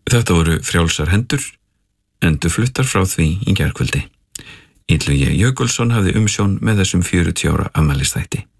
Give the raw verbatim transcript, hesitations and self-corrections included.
Þetta voru Frjálsar hendur, endurfluttar frá því í gærkvöldi. Illugi Jökulsson hafði umsjón með þessum fjörutíu ára afmælisþætti.